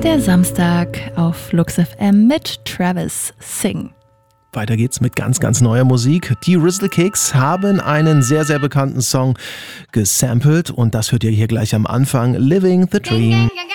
Der Samstag auf Lux FM mit Travis Sing. Weiter geht's mit ganz, ganz neuer Musik. Die Rizzle Kicks haben einen sehr, sehr bekannten Song gesampelt und das hört ihr hier gleich am Anfang. Living the Dream.